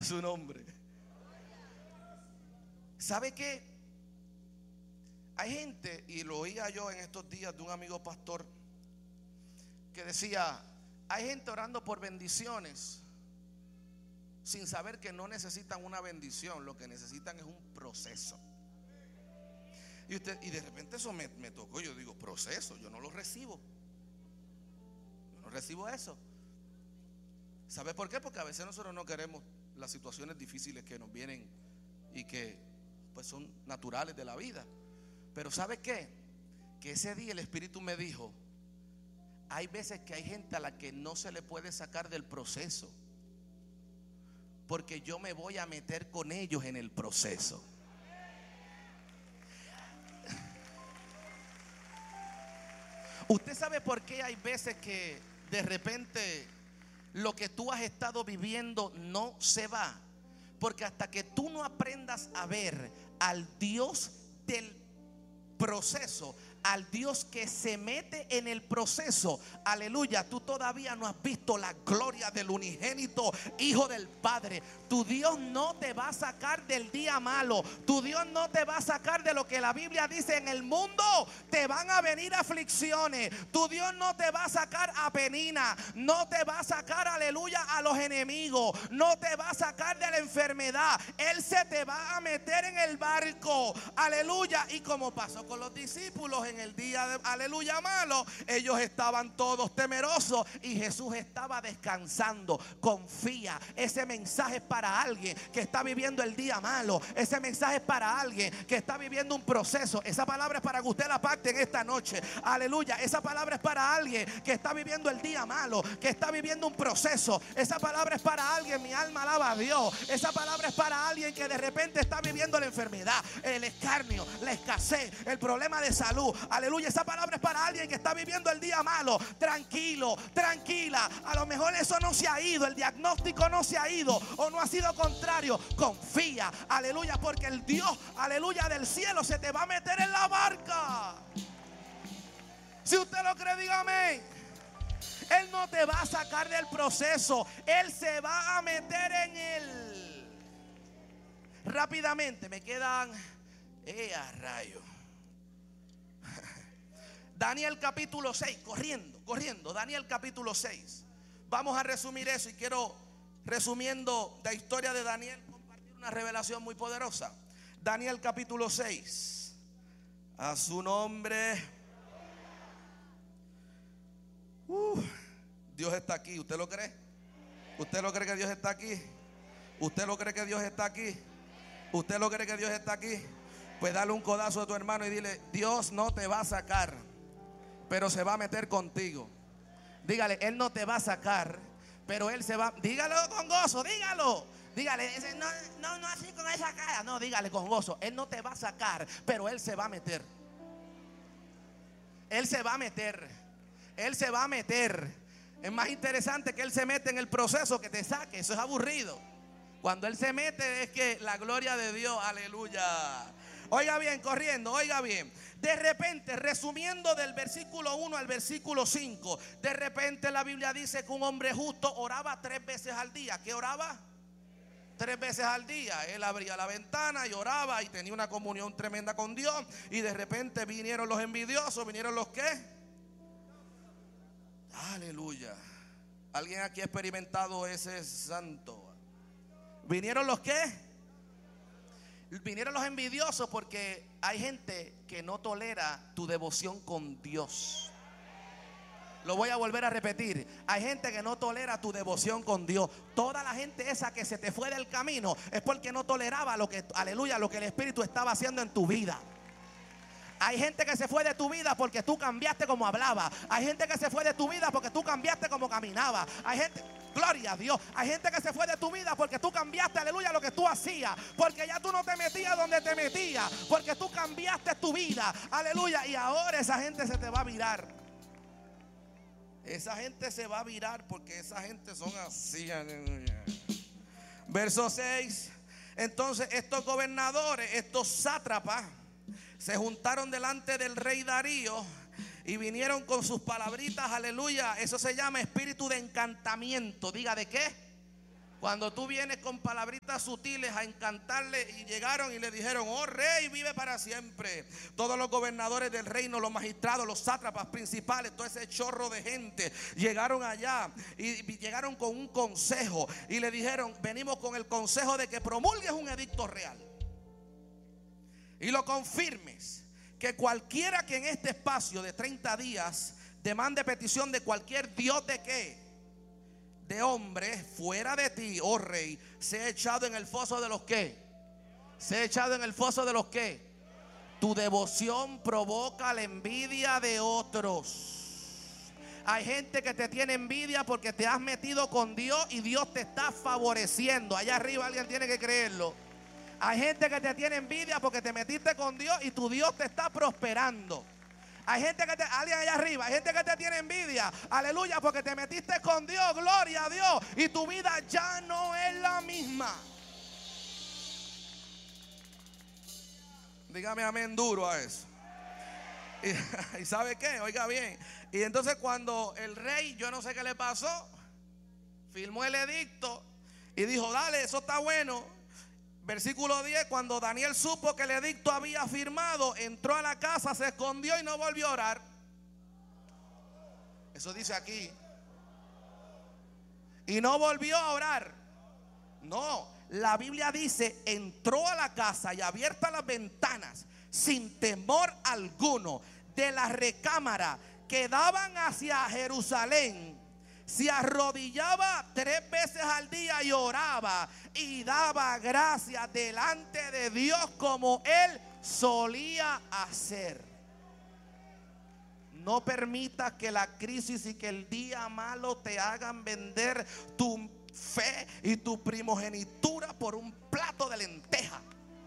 su nombre. ¿Sabe qué? Hay gente, y lo oía yo en estos días de un amigo pastor, que decía: hay gente orando por bendiciones sin saber que no necesitan una bendición, lo que necesitan es un proceso. Y de repente eso me tocó. Yo digo: proceso, yo no lo recibo. Yo no recibo eso. ¿Sabe por qué? Porque a veces nosotros no queremos las situaciones difíciles que nos vienen y que pues son naturales de la vida. Pero ¿sabe qué? Que ese día el Espíritu me dijo: hay veces que hay gente a la que no se le puede sacar del proceso, porque yo me voy a meter con ellos en el proceso. ¿Usted sabe por qué hay veces que de repente lo que tú has estado viviendo no se va? Porque hasta que tú no aprendas a ver al Dios del proceso, al Dios que se mete en el proceso, aleluya, tú todavía no has visto la gloria del unigénito Hijo del Padre. Tu Dios no te va a sacar del día malo. Tu Dios no te va a sacar de lo que la Biblia dice: en el mundo te van a venir aflicciones. Tu Dios no te va a sacar a penina. No te va a sacar, aleluya, a los enemigos. No te va a sacar de la enfermedad. Él se te va a meter en el barco, aleluya. Y como pasó con los discípulos en el día de, aleluya, malo, ellos estaban todos temerosos y Jesús estaba descansando. Confía. Ese mensaje es para alguien que está viviendo el día malo. Ese mensaje es para alguien que está viviendo un proceso. Esa palabra es para que usted la pacte en esta noche. Aleluya. Esa palabra es para alguien que está viviendo el día malo, que está viviendo un proceso. Esa palabra es para alguien, mi alma alaba a Dios. Esa palabra es para alguien que de repente está viviendo la enfermedad, el escarnio, la escasez, el problema de salud. Aleluya. Esa palabra es para alguien que está viviendo el día malo. Tranquilo, tranquila. A lo mejor eso no se ha ido, el diagnóstico no se ha ido o no ha sido contrario. Confía, aleluya, porque el Dios, aleluya, del cielo se te va a meter en la barca. Si usted lo cree, diga amén. Él no te va a sacar del proceso, Él se va a meter en él. Rápidamente, me quedan a rayo. Daniel capítulo 6, corriendo, Daniel capítulo 6. Vamos a resumir eso y quiero, resumiendo la historia de Daniel, compartir una revelación muy poderosa. Daniel capítulo 6. A su nombre. Dios está aquí. ¿Usted lo cree? ¿Usted lo cree que Dios está aquí? ¿Usted lo cree que Dios está aquí? ¿Usted lo cree que Dios está aquí? Pues dale un codazo a tu hermano y dile: Dios no te va a sacar, pero se va a meter contigo. Dígale: Él no te va a sacar, pero Él se va. Dígalo con gozo, dígalo. Dígale, no así con esa cara. No, dígale con gozo: Él no te va a sacar, pero Él se va a meter. Él se va a meter. Él se va a meter. Es más interesante que Él se mete en el proceso que te saque. Eso es aburrido. Cuando Él se mete es que la gloria de Dios, aleluya. Oiga bien, corriendo, oiga bien. De repente, resumiendo del versículo 1 al versículo 5, de repente la Biblia dice que un hombre justo oraba 3 veces al día. ¿Qué oraba? 3 veces al día. Él abría la ventana y oraba y tenía una comunión tremenda con Dios. Y de repente vinieron los envidiosos. ¿Vinieron los qué? Aleluya. ¿Alguien aquí ha experimentado ese santo? ¿Vinieron los qué? Vinieron los envidiosos, porque hay gente que no tolera tu devoción con Dios. Lo voy a volver a repetir. Hay gente que no tolera tu devoción con Dios. Toda la gente esa que se te fue del camino es porque no toleraba lo que, aleluya, lo que el Espíritu estaba haciendo en tu vida. Hay gente que se fue de tu vida porque tú cambiaste como hablaba. Hay gente que se fue de tu vida porque tú cambiaste como caminaba. Hay gente, gloria a Dios, hay gente que se fue de tu vida porque tú cambiaste, aleluya, lo que tú hacías. Porque ya tú no te metías donde te metías, porque tú cambiaste tu vida, aleluya. Y ahora esa gente se te va a virar. Esa gente se va a virar porque esa gente son así, aleluya. Verso 6. Entonces estos gobernadores, estos sátrapas, se juntaron delante del rey Darío y vinieron con sus palabritas, aleluya. Eso se llama espíritu de encantamiento. Diga, ¿de qué? Cuando tú vienes con palabritas sutiles a encantarle, y llegaron y le dijeron: oh rey, vive para siempre. Todos los gobernadores del reino, los magistrados, los sátrapas principales, todo ese chorro de gente llegaron allá y llegaron con un consejo y le dijeron: venimos con el consejo de que promulgues un edicto real y lo confirmes, que cualquiera que en este espacio de 30 días demande petición de cualquier dios de qué, de hombre fuera de ti, oh rey, se ha echado en el foso de los que, se ha echado en el foso de los que. Tu devoción provoca la envidia de otros. Hay gente que te tiene envidia porque te has metido con Dios y Dios te está favoreciendo. Allá arriba alguien tiene que creerlo. Hay gente que te tiene envidia porque te metiste con Dios y tu Dios te está prosperando. Hay gente que alguien allá arriba, hay gente que te tiene envidia, aleluya, porque te metiste con Dios, gloria a Dios, y tu vida ya no es la misma. Dígame amén duro a eso. ¿Y sabe qué? Oiga bien. Y entonces cuando el rey, yo no sé qué le pasó, firmó el edicto y dijo: dale, eso está bueno. Versículo 10, cuando Daniel supo que el edicto había firmado, entró a la casa, se escondió y no volvió a orar. Eso dice aquí. Y no volvió a orar. No, la Biblia dice: entró a la casa y abiertas las ventanas, sin temor alguno, de la recámara que daban hacia Jerusalén, se arrodillaba 3 veces al día y oraba y daba gracias delante de Dios como él solía hacer. No permitas que la crisis y que el día malo te hagan vender tu fe y tu primogenitura por un plato de lenteja.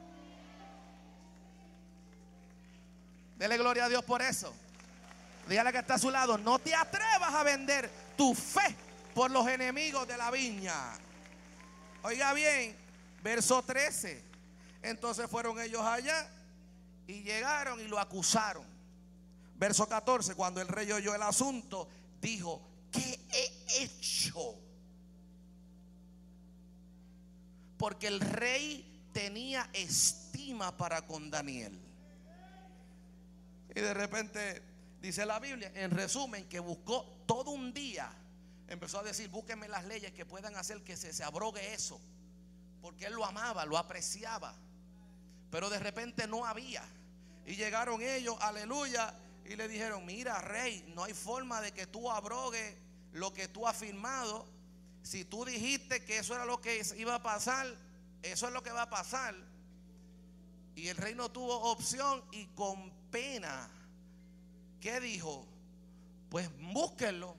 Dele gloria a Dios por eso. Dígale que está a su lado: no te atrevas a vender tu fe por los enemigos de la viña. Oiga bien, verso 13. Entonces fueron ellos allá y llegaron y lo acusaron. Verso 14, cuando el rey oyó el asunto, dijo: ¿qué he hecho? Porque el rey tenía estima para con Daniel. Y de repente dice la Biblia, en resumen, que buscó todo un día. Empezó a decir: búsquenme las leyes que puedan hacer que se abrogue eso, porque él lo amaba, lo apreciaba. Pero de repente no había. Y llegaron ellos, aleluya, y le dijeron: mira, rey, no hay forma de que tú abrogues lo que tú has firmado. Si tú dijiste que eso era lo que iba a pasar, eso es lo que va a pasar. Y el rey no tuvo opción, y con pena, ¿qué dijo? Pues búsquenlo,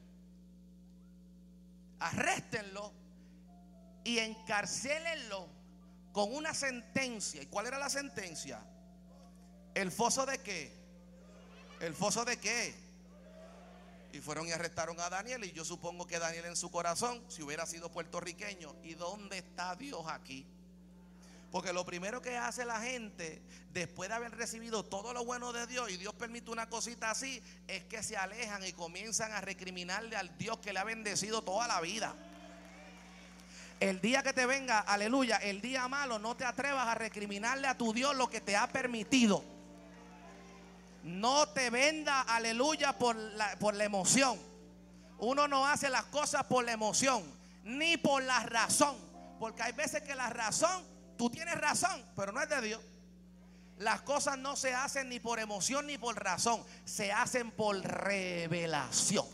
arréstenlo y encarcélenlo con una sentencia. ¿Y cuál era la sentencia? ¿El foso de qué? ¿El foso de qué? Y fueron y arrestaron a Daniel. Y yo supongo que Daniel en su corazón, si hubiera sido puertorriqueño: ¿y dónde está Dios aquí? Porque lo primero que hace la gente después de haber recibido todo lo bueno de Dios, y Dios permite una cosita así, es que se alejan y comienzan a recriminarle al Dios que le ha bendecido toda la vida. El día que te venga, aleluya, el día malo, no te atrevas a recriminarle a tu Dios lo que te ha permitido. No te venda, aleluya, por la emoción. Uno no hace las cosas por la emoción, ni por la razón. Porque hay veces que la razón, tú tienes razón, pero no es de Dios. Las cosas no se hacen ni por emoción ni por razón, se hacen por revelación.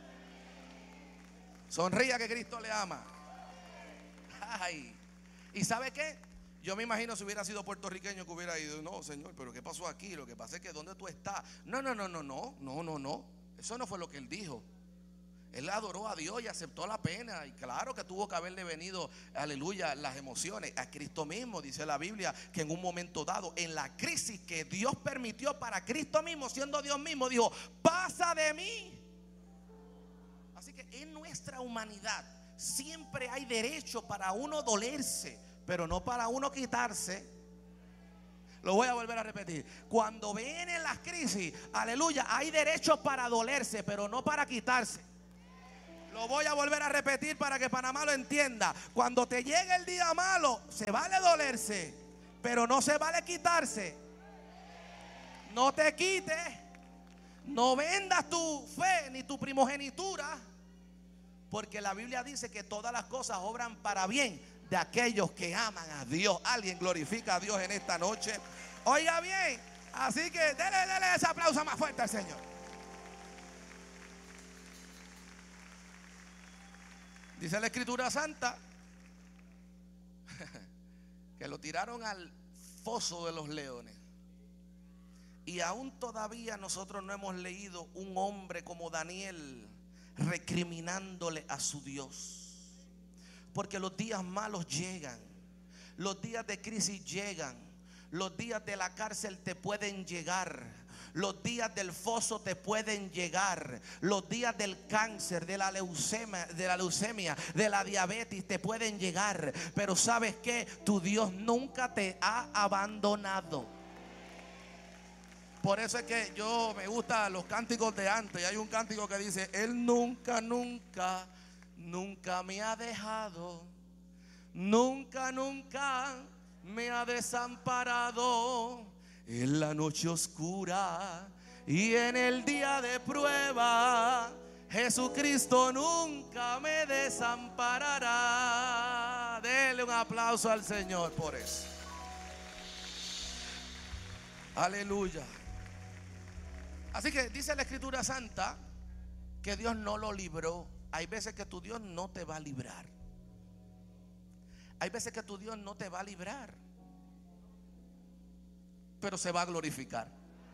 Sonría que Cristo le ama. Ay. ¿Y sabe qué? Yo me imagino si hubiera sido puertorriqueño que hubiera ido: no, señor, pero ¿qué pasó aquí? Lo que pasa es que ¿dónde tú estás? No. Eso no fue lo que él dijo. Él adoró a Dios y aceptó la pena. Y claro que tuvo que haberle venido, aleluya, las emociones. A Cristo mismo dice la Biblia que en un momento dado, en la crisis que Dios permitió para Cristo mismo, siendo Dios mismo, dijo: pasa de mí. Así que en nuestra humanidad siempre hay derecho para uno dolerse, pero no para uno quitarse. Lo voy a volver a repetir. Cuando vienen las crisis, aleluya, hay derecho para dolerse, pero no para quitarse. Lo voy a volver a repetir para que Panamá lo entienda. Cuando te llegue el día malo, se vale dolerse, pero no se vale quitarse. No te quites, no vendas tu fe ni tu primogenitura, porque la Biblia dice que todas las cosas obran para bien de aquellos que aman a Dios. Alguien glorifica a Dios en esta noche. Oiga bien, así que dele ese aplauso más fuerte al Señor. Dice la Escritura Santa que lo tiraron al foso de los leones. Y aún todavía nosotros no hemos leído un hombre como Daniel recriminándole a su Dios. Porque los días malos llegan, los días de crisis llegan, los días de la cárcel te pueden llegar, los días del foso te pueden llegar, los días del cáncer, de la leucemia, de la diabetes te pueden llegar. Pero ¿sabes qué? Tu Dios nunca te ha abandonado. Por eso es que yo me gustan los cánticos de antes. Y hay un cántico que dice: Él nunca, nunca, nunca me ha dejado, nunca, nunca me ha desamparado. En la noche oscura y en el día de prueba, Jesucristo nunca me desamparará. Dele un aplauso al Señor por eso. Aleluya. Así que dice la Escritura Santa que Dios no lo libró. Hay veces que tu Dios no te va a librar. Hay veces que tu Dios no te va a librar, pero se va a glorificar.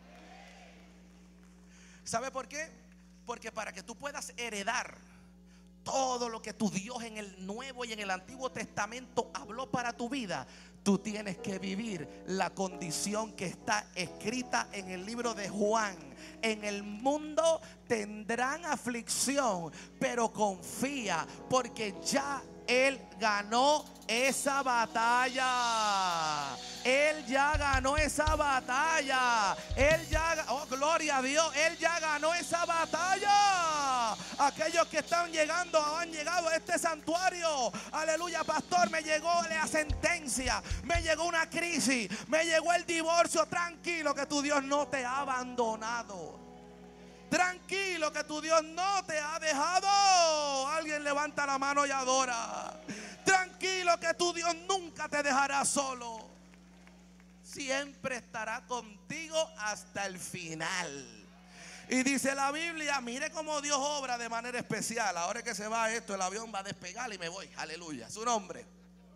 ¿Sabe por qué? Porque para que tú puedas heredar todo lo que tu Dios en el Nuevo y en el Antiguo Testamento habló para tu vida, tú tienes que vivir la condición que está escrita en el libro de Juan. En el mundo tendrán aflicción, pero confía, porque ya Él ganó esa batalla. Él ya ganó esa batalla. Él ya, oh gloria a Dios, Él ya ganó esa batalla. Aquellos que están llegando, han llegado a este santuario, aleluya, pastor, me llegó la sentencia, me llegó una crisis, me llegó el divorcio. Tranquilo que tu Dios no te ha abandonado. Tranquilo que tu Dios no te ha dejado. Alguien levanta la mano y adora. Tranquilo que tu Dios nunca te dejará solo. Siempre estará contigo hasta el final. Y dice la Biblia, mire cómo Dios obra de manera especial. Ahora que se va esto, el avión va a despegar y me voy. Aleluya, su nombre.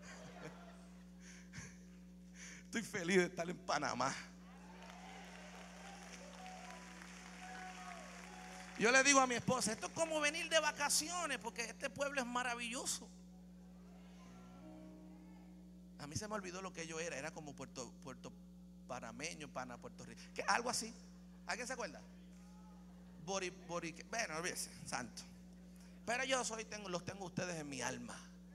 Estoy feliz de estar en Panamá. Yo le digo a mi esposa, esto es como venir de vacaciones, porque este pueblo es maravilloso. A mí se me olvidó lo que yo era como puerto panameño, Puerto Rico, algo así. ¿Alguien se acuerda? Bueno, olvídese, santo. Pero yo los tengo ustedes en mi alma.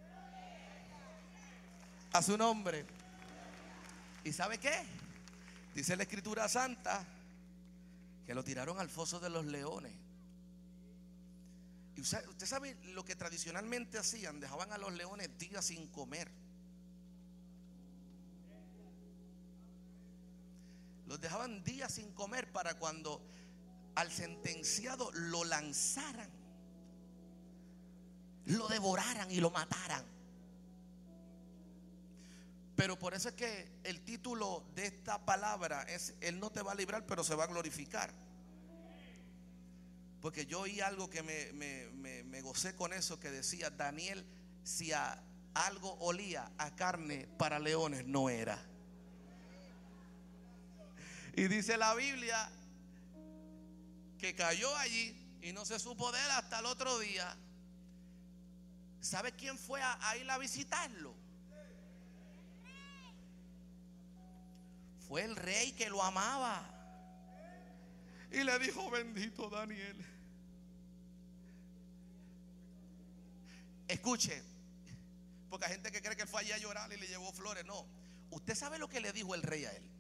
A su nombre. ¿Y sabe qué? Dice la Escritura Santa que lo tiraron al foso de los leones. Y usted sabe lo que tradicionalmente hacían: dejaban a los leones días sin comer. Los dejaban días sin comer para cuando al sentenciado lo lanzaran, lo devoraran y lo mataran. Pero por eso es que el título de esta palabra es: Él no te va a librar, pero se va a glorificar. Porque yo oí algo que me gocé con eso, que decía: Daniel, si a algo olía a carne, para leones no era. Y dice la Biblia que cayó allí y no se supo de él hasta el otro día. ¿Sabe quién fue a ir a visitarlo? Fue el rey que lo amaba. Y le dijo: bendito Daniel. Escuche, porque hay gente que cree que fue allí a llorar y le llevó flores. No, usted sabe lo que le dijo el rey a él: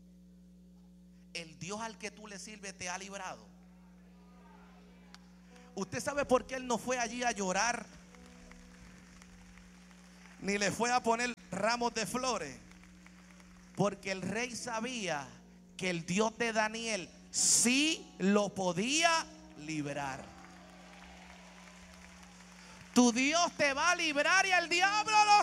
el Dios al que tú le sirves te ha librado. ¿Usted sabe por qué él no fue allí a llorar? Ni le fue a poner ramos de flores. Porque el rey sabía que el Dios de Daniel sí lo podía librar. Tu Dios te va a librar y el diablo lo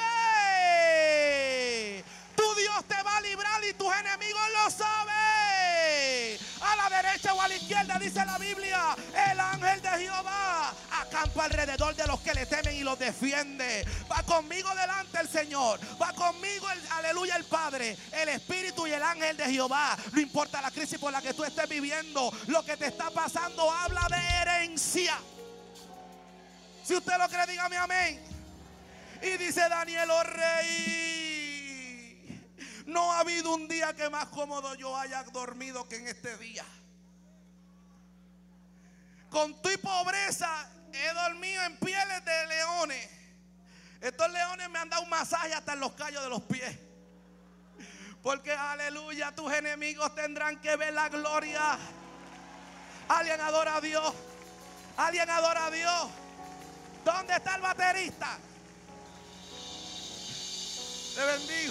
sabe. Tu Dios te va a librar y tus enemigos lo saben. A la derecha o a la izquierda, dice la Biblia, el ángel de Jehová acampa alrededor de los que le temen y los defiende. Va conmigo delante el Señor. Va conmigo aleluya, el Padre, el Espíritu y el ángel de Jehová. No importa la crisis por la que tú estés viviendo, lo que te está pasando habla de herencia. Si usted lo cree, dígame amén. Y dice Daniel: oh rey, no ha habido un día que más cómodo yo haya dormido que en este día. Con tu pobreza he dormido en pieles de leones. Estos leones me han dado un masaje hasta en los callos de los pies. Porque aleluya, tus enemigos tendrán que ver la gloria. Alguien adora a Dios. Alguien adora a Dios. ¿Dónde está el baterista? Te bendigo.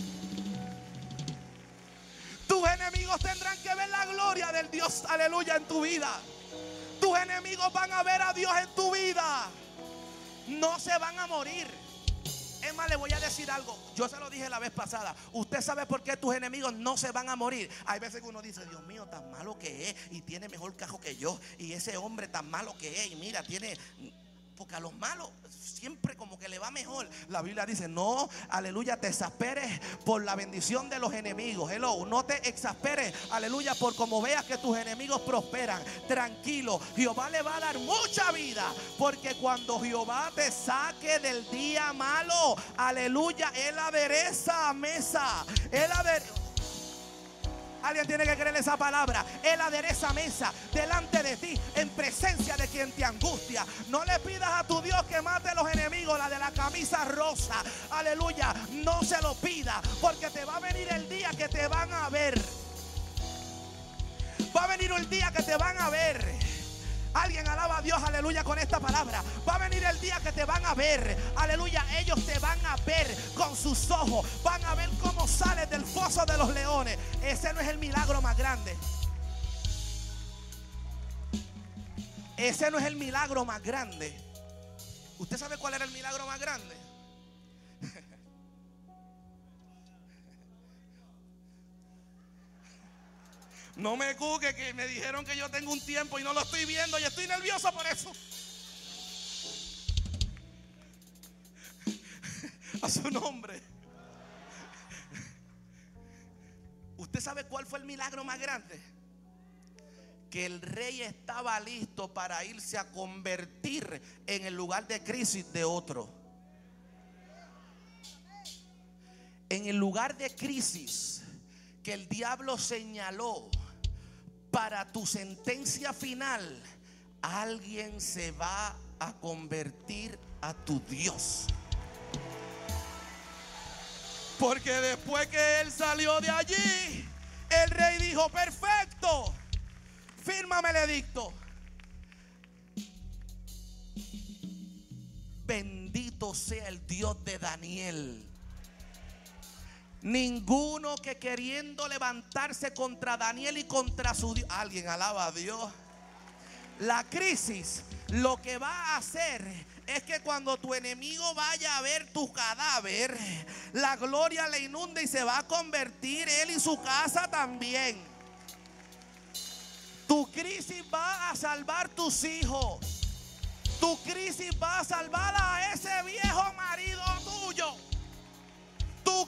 Tus enemigos tendrán que ver la gloria del Dios, aleluya, en tu vida. Tus enemigos van a ver a Dios en tu vida. No se van a morir. Es más, le voy a decir algo. Yo se lo dije la vez pasada. Usted sabe por qué tus enemigos no se van a morir. Hay veces que uno dice: Dios mío, tan malo que es, y tiene mejor cajo que yo. Y ese hombre tan malo que es, y mira, tiene... Porque a los malos siempre como que le va mejor. La Biblia dice: no, aleluya, te exasperes por la bendición de los enemigos. Hello, no te exasperes, aleluya, por como veas que tus enemigos prosperan. Tranquilo, Jehová le va a dar mucha vida. Porque cuando Jehová te saque del día malo, aleluya, Él adereza mesa. Él adereza. Alguien tiene que creer esa palabra. Él adereza mesa delante de ti, en presencia de quien te angustia. No le pidas a tu Dios que mate a los enemigos, la de la camisa rosa. Aleluya, no se lo pida, porque te va a venir el día que te van a ver. Va a venir el día que te van a ver. Alguien alaba a Dios, aleluya, con esta palabra. Va a venir el día que te van a ver. Aleluya, ellos te van a ver con sus ojos. Van a ver cómo sales del foso de los leones. Ese no es el milagro más grande. Ese no es el milagro más grande. ¿Usted sabe cuál era el milagro más grande? No me cuque, que me dijeron que yo tengo un tiempo y no lo estoy viendo y estoy nervioso por eso. A su nombre. ¿Usted sabe cuál fue el milagro más grande? Que el rey estaba listo para irse a convertir en el lugar de crisis de otro. En el lugar de crisis que el diablo señaló para tu sentencia final, alguien se va a convertir a tu Dios. Porque después que él salió de allí, el rey dijo: perfecto, fírmame el edicto. Bendito sea el Dios de Daniel. Ninguno que queriendo levantarse contra Daniel y contra su Dios. Alguien alaba a Dios. La crisis lo que va a hacer es que cuando tu enemigo vaya a ver tu cadáver, la gloria le inunde y se va a convertir él y su casa también. Tu crisis va a salvar tus hijos. Tu crisis va a salvar